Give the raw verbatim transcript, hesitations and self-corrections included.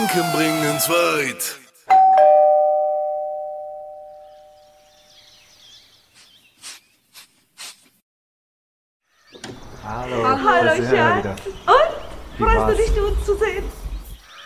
Franken bringen's weit. Hallo, Hallo, das ist Hera Schatz. wieder. Und? Wie Freust war's? du dich, uns zu sehen?